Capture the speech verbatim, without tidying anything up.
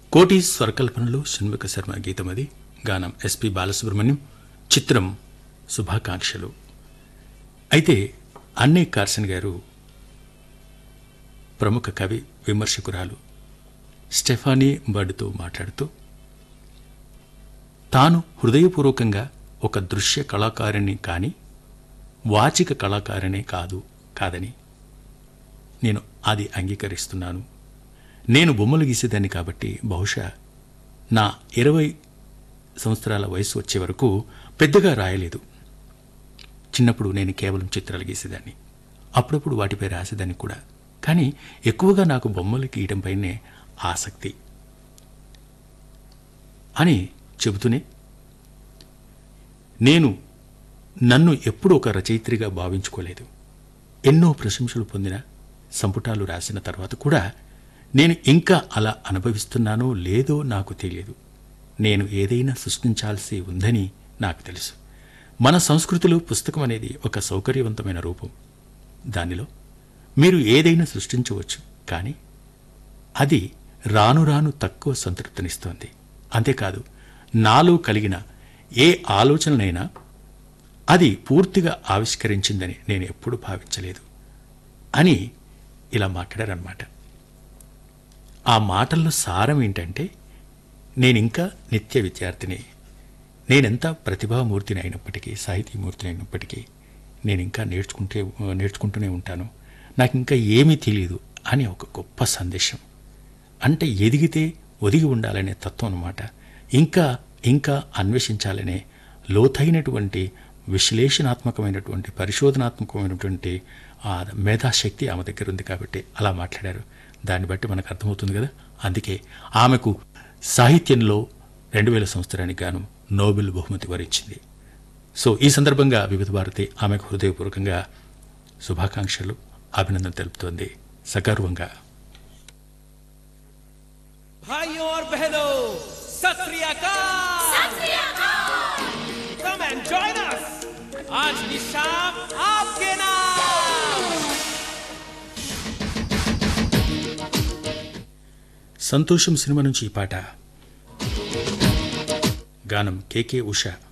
కోటి స్వరకల్పనలో షణ్ముఖ శర్మ గీతమది. గానం ఎస్పి బాలసుబ్రహ్మణ్యం. చిత్రం శుభాకాంక్షలు. అయితే అన్నే కార్సన్ గారు ప్రముఖ కవి విమర్శకురాలు స్టెఫానీ బర్డ్తో మాట్లాడుతూ తాను హృదయపూర్వకంగా ఒక దృశ్య కళాకారిణి కానీ వాచిక కళాకారిణే కాదు కాదని నేను అది అంగీకరిస్తున్నాను. నేను బొమ్మలు గీసేదాన్ని కాబట్టి బహుశా నా ఇరవై సంవత్సరాల వయసు వచ్చే వరకు పెద్దగా రాయలేదు. చిన్నప్పుడు నేను కేవలం చిత్రాలు గీసేదాన్ని, అప్పుడప్పుడు వాటిపై రాసేదాన్ని కూడా. కానీ ఎక్కువగా నాకు బొమ్మలు గీయడంపైనే ఆసక్తి అని చెబుతూనే నేను నన్ను ఎప్పుడూ ఒక రచయిత్రిగా భావించుకోలేదు. ఎన్నో ప్రశంసలు పొందిన సంపుటాలు రాసిన తర్వాత కూడా నేను ఇంకా అలా అనుభవిస్తున్నానో లేదో నాకు తెలియదు. నేను ఏదైనా సృష్టించాల్సి ఉందని నాకు తెలుసు. మన సంస్కృతిలో పుస్తకం అనేది ఒక సౌకర్యవంతమైన రూపం. దానిలో మీరు ఏదైనా సృష్టించవచ్చు, కానీ అది రాను రాను తక్కువ సంతృప్తినిస్తోంది. అంతేకాదు, నాలో కలిగిన ఏ ఆలోచననైనా అది పూర్తిగా ఆవిష్కరించిందని నేను ఎప్పుడూ భావించలేదు అని ఇలా మాట్లాడారన్నమాట. ఆ మాటల్లో సారం ఏంటంటే, నేనింకా నిత్య విద్యార్థిని. నేనెంత ప్రతిభామూర్తిని అయినప్పటికీ, సాహితీమూర్తిని అయినప్పటికీ నేనింకా నేర్చుకుంటే నేర్చుకుంటూనే ఉంటాను. నాకు ఇంకా ఏమీ తెలియదు అని ఒక గొప్ప సందేశం. అంటే ఎదిగితే ఒదిగి ఉండాలనే తత్వం అన్నమాట. ఇంకా ఇంకా అన్వేషించాలనే లోతైనటువంటి విశ్లేషణాత్మకమైనటువంటి పరిశోధనాత్మకమైనటువంటి ఆ మేధాశక్తి ఆమె దగ్గర ఉంది కాబట్టి అలా మాట్లాడారు. దాన్ని బట్టి మనకు అర్థమవుతుంది కదా. అందుకే ఆమెకు సాహిత్యంలో రెండు వేల సంవత్సరానికి గాను నోబెల్ బహుమతి వరించింది. సో ఈ సందర్భంగా వివిధ భారతి ఆమెకు హృదయపూర్వకంగా శుభాకాంక్షలు, అభినందన తెలుపుతోంది సగర్వంగా. भाइयों और बहनों, सत श्री अकाल। सत श्री अकाल। Come and join us। आज की शाम आपके नाम। సంతోషం సినిమా నుంచి ఈ పాట. గానం కేకే ఉషా.